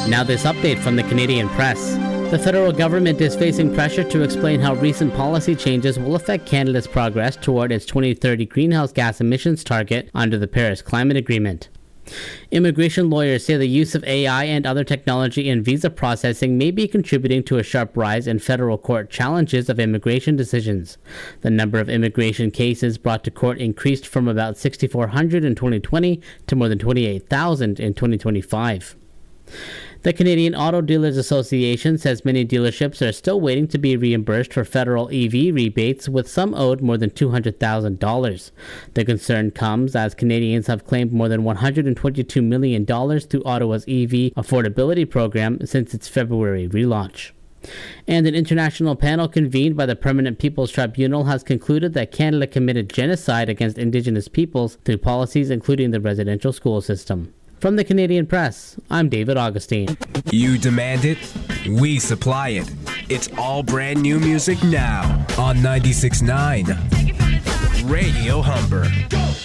Now this update from the Canadian Press. The federal government is facing pressure to explain how recent policy changes will affect Canada's progress toward its 2030 greenhouse gas emissions target under the Paris Climate Agreement. Immigration lawyers say the use of AI and other technology in visa processing may be contributing to a sharp rise in federal court challenges of immigration decisions. The number of immigration cases brought to court increased from about 6,400 in 2020 to more than 28,000 in 2025. The Canadian Auto Dealers Association says many dealerships are still waiting to be reimbursed for federal EV rebates, with some owed more than $200,000. The concern comes as Canadians have claimed more than $122 million through Ottawa's EV affordability program since its February relaunch. And an international panel convened by the Permanent People's Tribunal has concluded that Canada committed genocide against Indigenous peoples through policies including the residential school system. From the Canadian Press, I'm David Augustine. You demand it, we supply it. It's all brand new music now on 96.9 Radio Humber.